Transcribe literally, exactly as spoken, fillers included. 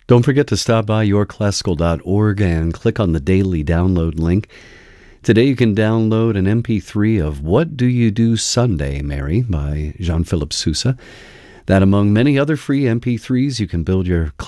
Don't forget to stop by your classical dot org and click on the daily download link. Today you can download an M P three of What Do You Do Sunday, Mary by Jean-Philippe Sousa. That among many other free M P threes, you can build your